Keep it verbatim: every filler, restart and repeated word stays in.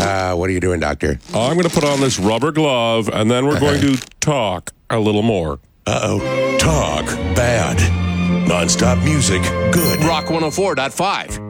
Uh, what are you doing, doctor? I'm going to put on this rubber glove, and then we're Uh-huh. going to talk a little more. Uh-oh. Talk. Bad. Non-stop music. Good. Rock one oh four point five.